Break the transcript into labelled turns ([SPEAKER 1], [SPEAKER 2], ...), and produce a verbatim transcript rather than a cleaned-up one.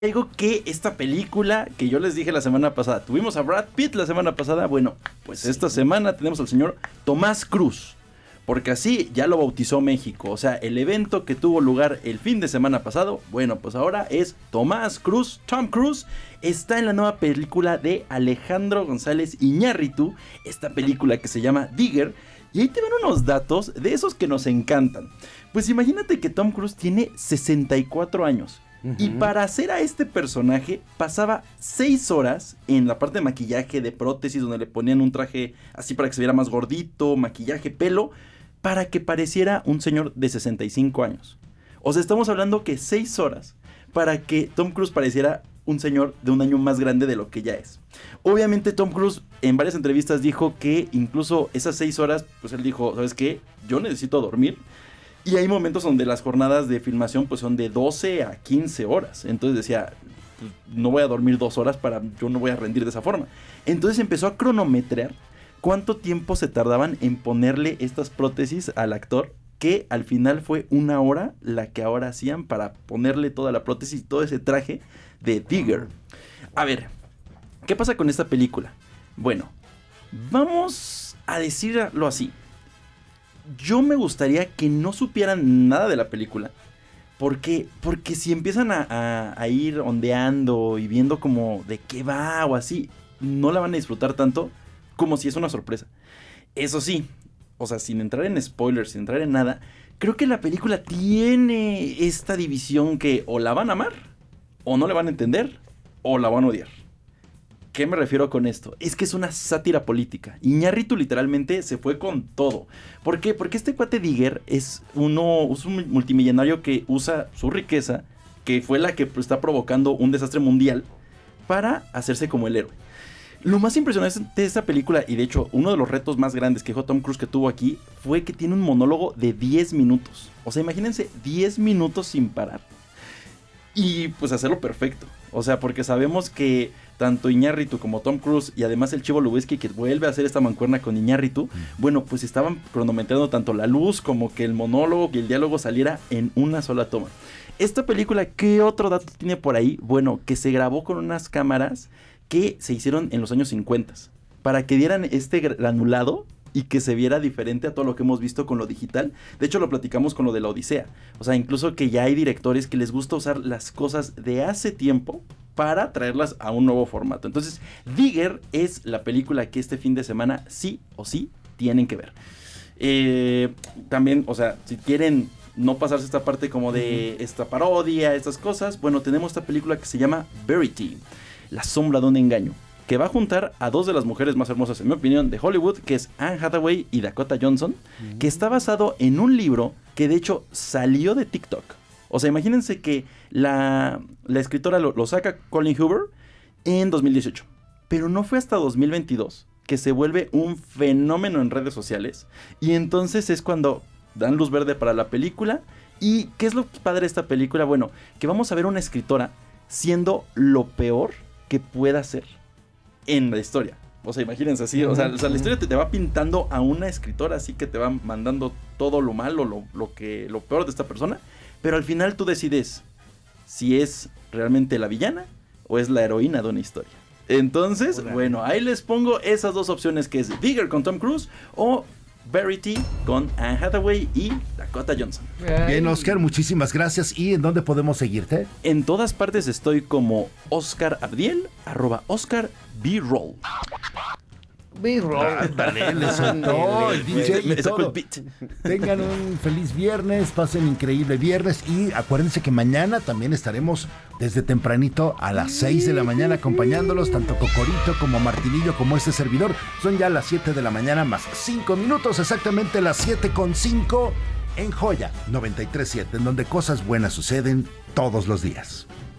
[SPEAKER 1] Algo que esta película que yo les dije la semana pasada, tuvimos a Brad Pitt la semana pasada, bueno, pues esta semana tenemos al señor Tomás Cruise, porque así ya lo bautizó México, o sea, el evento que tuvo lugar el fin de semana pasado, bueno, pues ahora es Tomás Cruise, Tom Cruise, está en la nueva película de Alejandro González Iñárritu, esta película que se llama Digger, y ahí te van unos datos de esos que nos encantan. Pues imagínate que Tom Cruise tiene sesenta y cuatro años. Uh-huh. Y para hacer a este personaje pasaba seis horas en la parte de maquillaje, de prótesis, donde le ponían un traje así para que se viera más gordito, maquillaje, pelo, para que pareciera un señor de sesenta y cinco años. O sea, estamos hablando que seis horas para que Tom Cruise pareciera un señor de un año más grande de lo que ya es. Obviamente Tom Cruise en varias entrevistas dijo que incluso esas seis horas, pues él dijo, ¿sabes qué? Yo necesito dormir. Y hay momentos donde las jornadas de filmación pues son de doce a quince horas. Entonces decía, pues, no voy a dormir dos horas para, yo no voy a rendir de esa forma. Entonces empezó a cronometrar cuánto tiempo se tardaban en ponerle estas prótesis al actor, que al final fue una hora la que ahora hacían para ponerle toda la prótesis y todo ese traje de Digger. A ver, ¿qué pasa con esta película? Bueno, vamos a decirlo así. Yo me gustaría que no supieran nada de la película. ¿Por qué? Porque si empiezan a, a, a ir ondeando y viendo como de qué va o así, no la van a disfrutar tanto como si es una sorpresa. Eso sí, o sea, sin entrar en spoilers, sin entrar en nada, creo que la película tiene esta división que o la van a amar, o no le van a entender, o la van a odiar. ¿Qué me refiero con esto? Es que es una sátira política. Iñárritu literalmente se fue con todo. ¿Por qué? Porque este cuate Digger es, uno, es un multimillonario que usa su riqueza, que fue la que está provocando un desastre mundial, para hacerse como el héroe. Lo más impresionante de esta película, y de hecho uno de los retos más grandes que dijo Tom Cruise que tuvo aquí, fue que tiene un monólogo de diez minutos. O sea, imagínense, diez minutos sin parar. Y pues hacerlo perfecto. O sea, porque sabemos que tanto Iñárritu como Tom Cruise y además el Chivo Lubeski, que vuelve a hacer esta mancuerna con Iñárritu, bueno, pues estaban cronometrando tanto la luz como que el monólogo y el diálogo saliera en una sola toma. Esta película, ¿qué otro dato tiene por ahí? Bueno, que se grabó con unas cámaras que se hicieron en los años cincuenta, para que dieran este granulado y que se viera diferente a todo lo que hemos visto con lo digital. De hecho, lo platicamos con lo de la Odisea. O sea, incluso que ya hay directores que les gusta usar las cosas de hace tiempo para traerlas a un nuevo formato. Entonces, Digger es la película que este fin de semana sí o sí tienen que ver. Eh, también, o sea, si quieren no pasarse esta parte como de esta parodia, estas cosas, bueno, tenemos esta película que se llama Verity, La sombra de un engaño, que va a juntar a dos de las mujeres más hermosas, en mi opinión, de Hollywood, que es Anne Hathaway y Dakota Johnson, mm. que está basado en un libro que de hecho salió de TikTok. O sea, imagínense que la, la escritora lo, lo saca Colleen Hoover en dos mil dieciocho, pero no fue hasta dos mil veintidós que se vuelve un fenómeno en redes sociales, y entonces es cuando dan luz verde para la película. ¿Y qué es lo padre de esta película? Bueno, que vamos a ver una escritora siendo lo peor que pueda ser en la historia. O sea, imagínense así, o sea, o sea la historia te, te va pintando a una escritora así que te va mandando todo lo malo, lo, lo, que, lo peor de esta persona, pero al final tú decides si es realmente la villana o es la heroína de una historia. Entonces, Hola. bueno, ahí les pongo esas dos opciones, que es Digger con Tom Cruise o Verity con Anne Hathaway y Dakota Johnson.
[SPEAKER 2] Bien, Oscar, muchísimas gracias. ¿Y en dónde podemos seguirte?
[SPEAKER 1] En todas partes estoy como Oscar Abdiel, arroba Oscar B-Roll.
[SPEAKER 2] B-Roll. Dale, le soltó el D J y todo. Tengan un feliz viernes, pasen increíble viernes y acuérdense que mañana también estaremos desde tempranito a las seis de la mañana acompañándolos, tanto Cocorito como Martinillo como este servidor. Son ya las siete de la mañana más cinco minutos, exactamente las siete con cinco en Joya noventa y tres punto siete, en donde cosas buenas suceden todos los días.